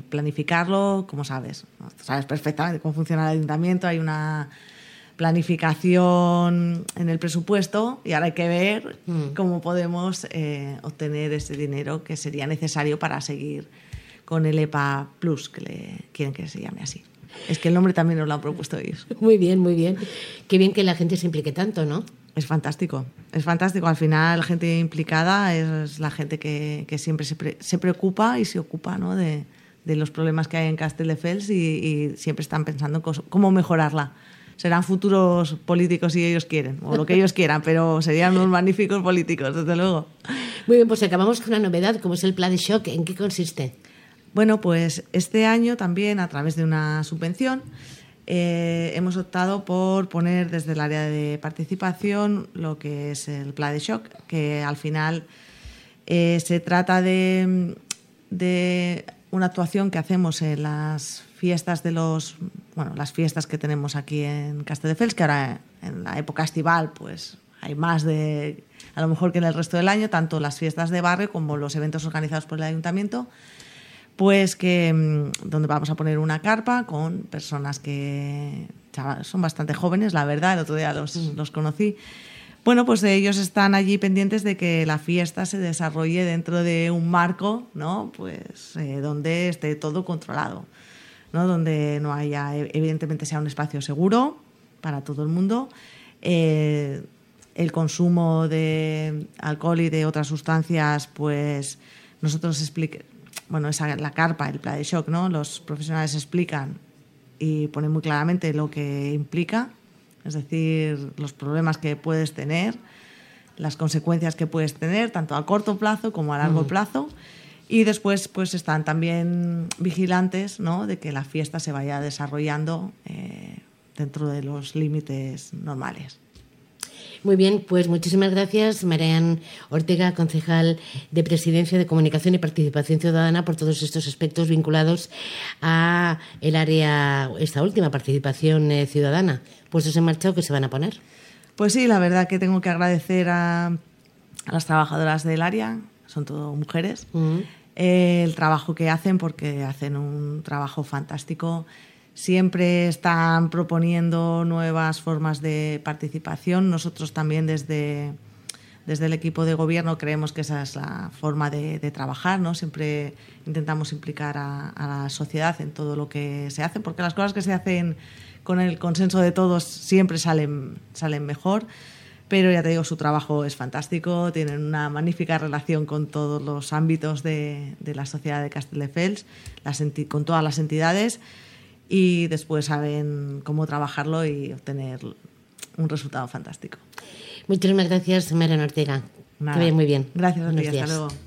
planificarlo, como sabes. ¿No? Sabes perfectamente cómo funciona el ayuntamiento, hay una planificación en el presupuesto y ahora hay que ver cómo podemos obtener ese dinero que sería necesario para seguir con el EPA Plus, que quieren que se llame así. Es que el nombre también nos lo han propuesto ellos. Muy bien, muy bien. Qué bien que la gente se implique tanto, ¿no? Es fantástico, es fantástico. Al final, la gente implicada es la gente que siempre se preocupa y se ocupa, ¿no? de los problemas que hay en Castelldefels y siempre están pensando en cómo mejorarla. Serán futuros políticos si ellos quieren, o lo que ellos quieran, pero serían unos magníficos políticos, desde luego. Muy bien, pues acabamos con una novedad, como es el Pla de Xoc. ¿En qué consiste? Bueno, pues este año también, a través de una subvención, hemos optado por poner desde el área de participación lo que es el Pla de Xoc, que al final se trata de una actuación que hacemos en las fiestas las fiestas que tenemos aquí en Castelldefels, que ahora en la época estival pues hay más a lo mejor que en el resto del año, tanto las fiestas de barrio como los eventos organizados por el ayuntamiento, pues donde vamos a poner una carpa con personas que son bastante jóvenes, la verdad, el otro día los conocí. Bueno, pues ellos están allí pendientes de que la fiesta se desarrolle dentro de un marco, ¿no? Pues donde esté todo controlado, ¿no? Donde no haya, evidentemente sea un espacio seguro para todo el mundo. El consumo de alcohol y de otras sustancias, pues nosotros la carpa, el Pla de Xoc, ¿no? Los profesionales explican y ponen muy claramente lo que implica, es decir, los problemas que puedes tener, las consecuencias que puedes tener, tanto a corto plazo como a largo plazo. Y después pues están también vigilantes, ¿no? De que la fiesta se vaya desarrollando dentro de los límites normales. Muy bien, pues muchísimas gracias, Marian Ortega, concejal de Presidencia de Comunicación y Participación Ciudadana, por todos estos aspectos vinculados a el área, esta última participación ciudadana. Puestos en marcha, ¿qué se van a poner? Pues sí, la verdad que tengo que agradecer a las trabajadoras del área, son todo mujeres, el trabajo que hacen, porque hacen un trabajo fantástico. Siempre están proponiendo nuevas formas de participación. Nosotros también desde el equipo de gobierno creemos que esa es la forma de trabajar, ¿no? Siempre intentamos implicar a la sociedad en todo lo que se hace, porque las cosas que se hacen con el consenso de todos siempre salen mejor. Pero ya te digo, su trabajo es fantástico, tienen una magnífica relación con todos los ámbitos de la sociedad de Castelldefels, con todas las entidades, y después saben cómo trabajarlo y obtener un resultado fantástico. Muchísimas gracias, Marian Ortega. Nada. Que vaya muy bien. Gracias a ti, hasta días. luego.